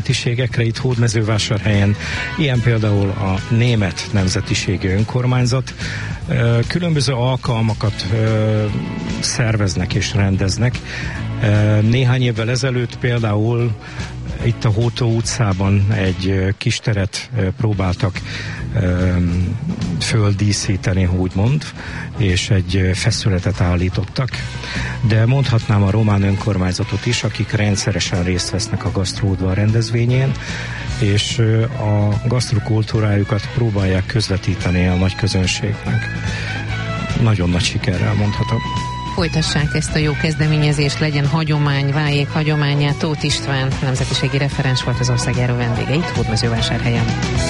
nemzetiségekre itt Hódmezővásárhelyen, ilyen például a német nemzetiségi önkormányzat. Különböző alkalmakat szerveznek és rendeznek. Néhány évvel ezelőtt például itt a Hótó utcában egy kis teret próbáltak földíszíteni, úgymond, és egy feszületet állítottak. De mondhatnám a román önkormányzatot is, akik rendszeresen részt vesznek a gasztróudvar rendezvényén, és a gasztrokultúrájukat próbálják közvetíteni a nagy közönségnek. Nagyon nagy sikerrel mondhatom. Folytassák ezt a jó kezdeményezést, legyen hagyomány, váljék hagyománnyá. Tóth István nemzetiségi referens volt az országjáró vendége itt Hódmezővásárhelyen.